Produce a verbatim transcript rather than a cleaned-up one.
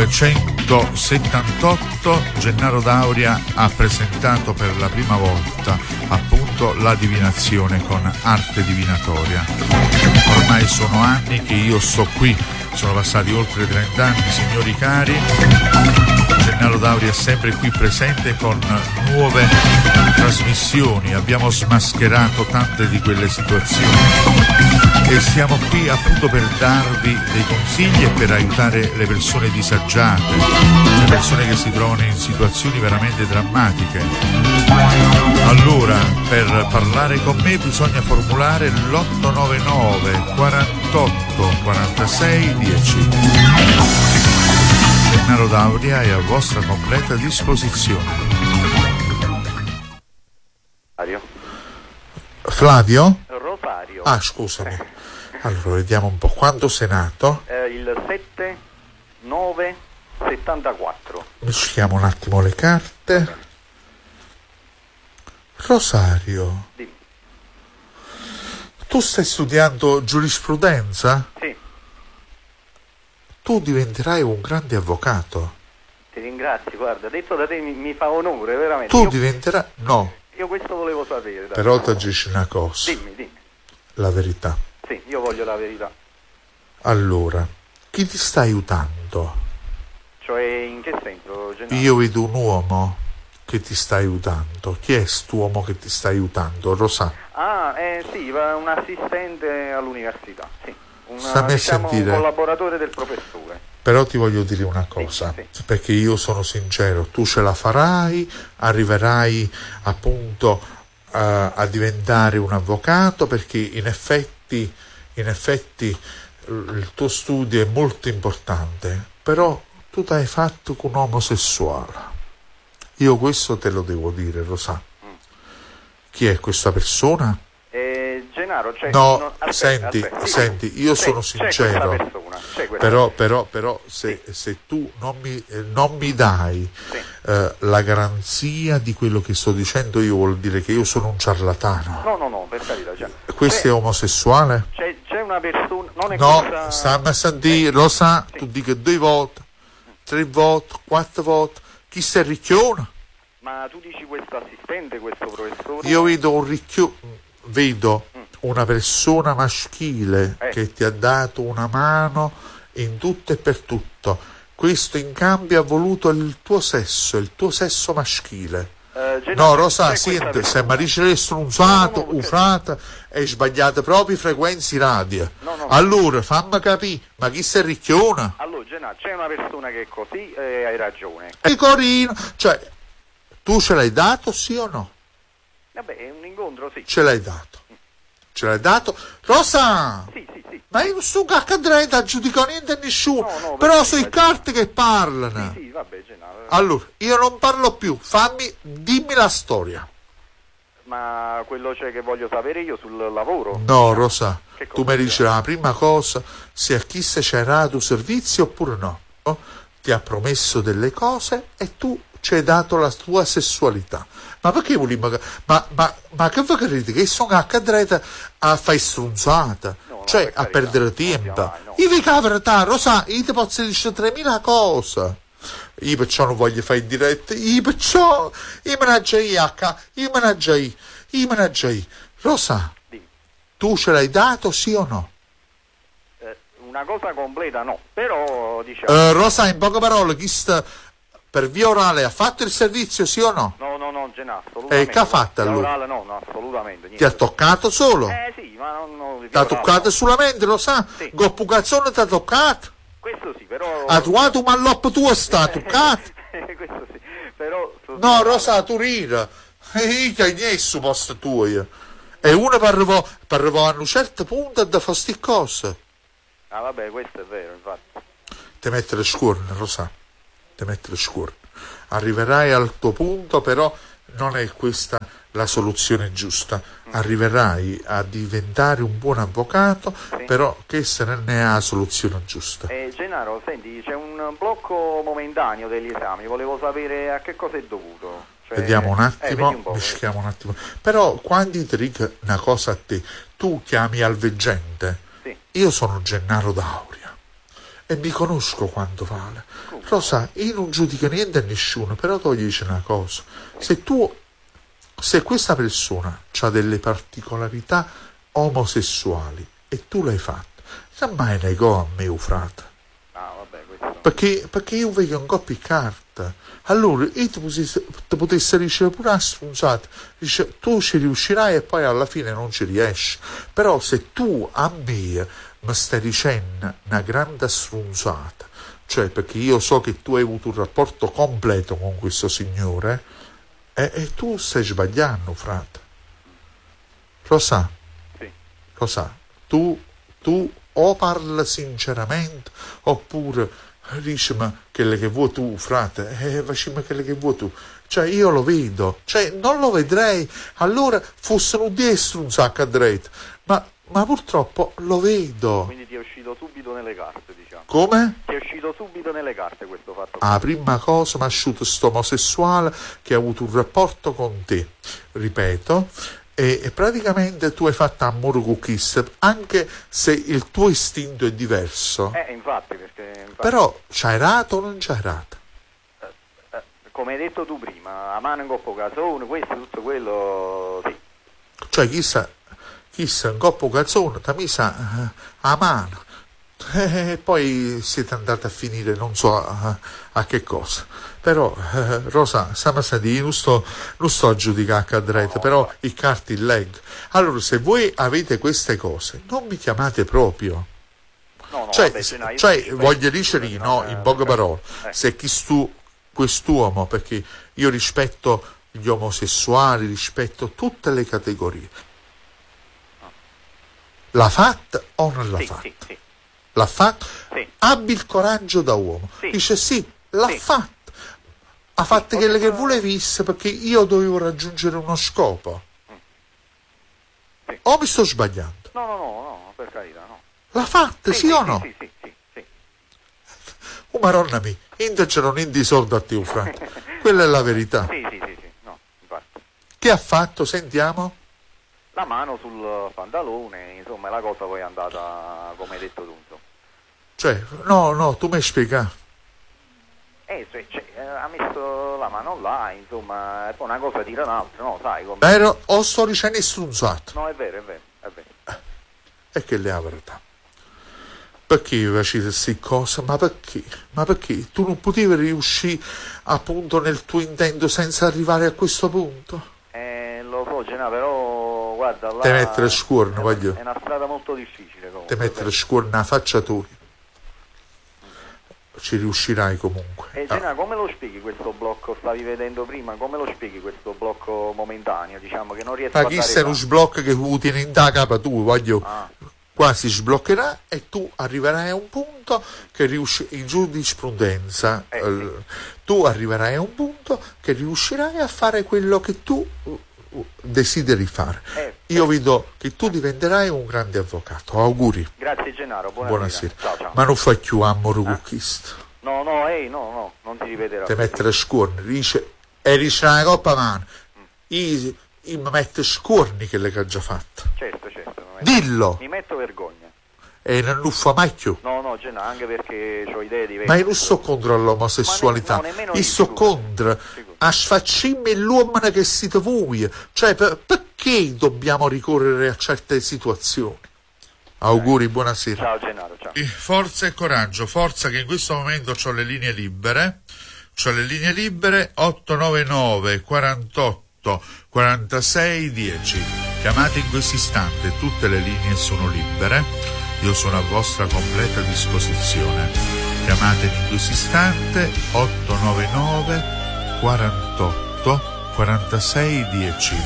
millenovecentosettantotto Gennaro D'Auria ha presentato per la prima volta appunto la divinazione con arte divinatoria. Ormai sono anni che io sto qui, sono passati oltre trenta anni, signori cari. Gennaro D'Auria è sempre qui presente con nuove trasmissioni, abbiamo smascherato tante di quelle situazioni e siamo qui appunto per darvi dei consigli e per aiutare le persone disagiate, le persone che si trovano in situazioni veramente drammatiche. Allora, per parlare con me bisogna formulare l'otto nove nove quarantotto quarantasei dieci. Gennaro D'Auria è a vostra completa disposizione. Flavio? Flavio? Rosario. Ah, scusami. Allora, vediamo un po'. Quando sei nato? Eh, il sette nove settantaquattro. Mischiamo un attimo le carte. Rosario. Dimmi. Tu stai studiando giurisprudenza? Sì. Tu diventerai un grande avvocato. Ti ringrazio, guarda, detto da te mi, mi fa onore, veramente. Tu io, diventerai... No. Io questo volevo sapere. Dai. Però ti dici una cosa. Dimmi, dimmi. La verità. Sì, io voglio la verità. Allora, chi ti sta aiutando? Cioè, in che senso, Gennaro? Io vedo un uomo che ti sta aiutando. Chi è quest'uomo che ti sta aiutando? Rosa? Ah, eh sì, va un assistente all'università, sì. Una, Stammi a diciamo, sentire. un collaboratore del professore. Però ti voglio dire una cosa, sì, sì. perché io sono sincero, tu ce la farai, arriverai appunto a, a diventare un avvocato, perché in effetti, in effetti il tuo studio è molto importante, però tu t'hai fatto con un omosessuale. Io questo te lo devo dire, lo sa. Mm. Chi è questa persona? Eh, Gennaro, cioè, no, non, aspetta, senti, aspetta, sì, senti, io c'è, sono c'è sincero, questa persona, c'è questa però, persona. però, però se, sì. se tu non mi, eh, non mi dai sì. eh, la garanzia di quello che sto dicendo, io vuol dire che io sono un ciarlatano. No, no, no, per carità. Cioè, questo c'è, è omosessuale? C'è, c'è una persona, non è no, questa... stammi a sentire, lo sa, sì. tu dica due volte, tre volte, quattro volte, chi sei ricchione? Ma tu dici questo assistente, questo professore? Io vedo un ricchione, vedo mm. una persona maschile eh. che ti ha dato una mano in tutto e per tutto. Questo in cambio ha voluto il tuo sesso, il tuo sesso maschile. Uh, no, Rosa, senti, se mi dice che è strunzato, no, no, no, ufrata, e sbagliate proprio i frequenze radio. No, no, allora, fammi capire, ma chi sei ricchiona? Allora, Gennaro, c'è una persona che è così e eh, hai ragione. E Corino, cioè, tu ce l'hai dato, sì o no? Vabbè, è un incontro, sì. Ce l'hai dato. Ce l'hai dato? Rosa! Sì, sì, sì. Ma io non sto caccadreta a giudicare niente a nessuno. No, no, però perché, sono i carte che parlano. Sì, sì, vabbè, Gennaro. Allora, io non parlo più, fammi, dimmi la storia. Ma quello c'è che voglio sapere io sul lavoro? No, Rosa, tu mi dici c'è? la prima cosa, se a chi se c'è dato servizio oppure no. no? Ti ha promesso delle cose e tu ci hai dato la tua sessualità. Ma perché volevi ma, ma, ma, ma che voi credete che sono a cadreta a fare strunzata? No, no, cioè per a carità, perdere tempo? mai, no. Io vi cavrata, Rosa, io ti posso dire tremila cose. Io perciò non voglio fare in diretta, io perciò, io managgia io, io managgia io, io managgia io. Rosa, Dimmi. Tu ce l'hai dato, sì o no? Eh, una cosa completa no, però diciamo... Uh, Rosa, in poche parole, chi sta per via orale ha fatto il servizio, sì o no? No, no, no, Gennaro, assolutamente. E che ha fatto via allora? Orale, no, no, assolutamente. Niente. Ti ha toccato solo? Eh sì, ma non... non ti ha toccato no. solamente, lo sa? Sì. Goppucazzone ti ha toccato? Questo sì, però... Ha trovato un malloppo tuo, sta toccato? Questo sì, però... No, Rosa, tu rira. Io che niente su posto tuo io. E uno per arrivare per arrivare a una certa punta da fare sti cose. Ah vabbè, questo è vero, infatti. Ti mette le scorne, Rosa. Ti mette le scorne. Arriverai al tuo punto, però non è questa la soluzione giusta. Arriverai a diventare un buon avvocato, sì. Però che se ne ha la soluzione giusta. Eh, Gennaro, senti, c'è un blocco momentaneo degli esami, volevo sapere a che cosa è dovuto. Cioè, vediamo un attimo, eh, un mischiamo un attimo. Però quando ti dico una cosa a te, tu chiami al veggente, sì. Io sono Gennaro D'Auria e mi conosco quanto vale. Lo sai, io non giudico niente a nessuno, però ti dice una cosa: se tu, se questa persona ha delle particolarità omosessuali e tu l'hai fatto, non mai negò a me, frate. Ah, vabbè, questo... Perché, perché io vedo un po' più carta. Allora io ti potessi, ti potessi ricevere pure una sfrunsata, dice tu ci riuscirai e poi alla fine non ci riesci. Però se tu a me mi stai dicendo una grande sfrunsata, cioè perché io so che tu hai avuto un rapporto completo con questo signore, e, e tu stai sbagliando, frate. Lo sa? Sì. Lo sa? Tu, tu o parla sinceramente oppure dice ma quello che vuoi tu, frate, eh, facciamo quello che vuoi tu. Cioè io lo vedo, cioè non lo vedrei, allora fossero dietro un sacco a dritto, ma, ma purtroppo lo vedo. Quindi ti è uscito subito nelle carte, diciamo. Come? Ti è uscito subito nelle carte questo fatto. La prima cosa mi ha asciutto sto omosessuale che ha avuto un rapporto con te, ripeto, e, e praticamente tu hai fatto amore con Kiss, anche se il tuo istinto è diverso. Eh, infatti, perché... Infatti, però c'hai rato o non c'hai rato? Eh, eh, come hai detto tu prima, a mano in coppo casone, questo, tutto quello, sì. Cioè chissà, chissà un coppo calzone, ti ha messa uh, a mano. E eh, poi siete andati a finire non so a, a che cosa. Però eh, Rosa, stiamo a dire, non sto, non sto a giudicare a cadrete, no, però i carti leggo. Allora se voi avete queste cose non mi chiamate proprio. No, no, cioè, vabbè, no, cioè io voglio dire no, eh, in poche parole, eh. se chi stu, quest'uomo, perché io rispetto gli omosessuali, rispetto tutte le categorie, l'ha fatta o non l'ha sì, fatta? Sì, sì. L'ha fatto? Sì. Abbi il coraggio da uomo. Sì. Dice sì, l'ha sì. fatto. Ha fatto sì, quello che detto... volevi perché io dovevo raggiungere uno scopo. Mm. Sì. O mi sto sbagliando? No, no, no, no, per carità, no. L'ha fatta, sì, sì, sì o sì, no? Sì, sì, sì, sì. Oh, maronna mia, indicano un indi sordo a te, Franco. Quella è la verità. Sì, sì, sì, sì, no, infatti. Che ha fatto? Sentiamo. La mano sul pantalone, insomma, la cosa poi è andata come hai detto tu, insomma. Cioè, no, no, tu mi hai spiegato. Eh, cioè, cioè, ha messo la mano là, insomma, e poi una cosa tira l'altra, no, sai come... Vero? O sto dicendo strunzato? No, è vero, è vero, è vero. E che è la verità. Perché facete queste cose? Ma perché? Ma perché? Tu non potevi riuscire appunto nel tuo intento senza arrivare a questo punto? Eh, lo so, Gena, però, guarda, là... Te mettere scuorno, è, voglio. È una strada molto difficile, comunque. Te mettere scuorno alla faccia tu. Ci riuscirai comunque. E Gena, come lo spieghi questo blocco? Stavi vedendo prima, come lo spieghi questo blocco momentaneo? Diciamo che non riesco Ma a chi dare sei uno sblocco che tu tieni in da capa tu, voglio. Ah. Quasi sbloccherà e tu arriverai a un punto che riusci in giurisprudenza eh, eh, sì. tu arriverai a un punto che riuscirai a fare quello che tu uh, uh, desideri fare. Eh, Io eh. vedo che tu diventerai un grande avvocato. Auguri. Grazie Gennaro, buona buonasera. Ciao, ciao. Ma non fai più amore con questo. No, no, ehi, no, no, non ti ripeterò. Te mettere scorni, dice e dice una coppa mano. Mm. Io, io mi metto scorni che le che ha già fatto. Certo, certo. Dillo! Mi metto vergogna. E non lo fa mai più. No, no, Gennaro, anche perché ho idee diverse. Ma io non sto contro l'omosessualità, Ma ne, no, io sto contro sicuro. a sfaccimmi l'uomo che siete voi. Cioè, per, perché dobbiamo ricorrere a certe situazioni? Auguri, eh. buonasera. Ciao Gennaro, ciao. Forza e coraggio, forza che in questo momento ho le linee libere. Ho le linee libere otto nove nove quarantotto quarantasei dieci. Chiamate in questo istante, tutte le linee sono libere, io sono a vostra completa disposizione. Chiamatemi in questo istante otto nove nove quarantotto quarantasei dieci.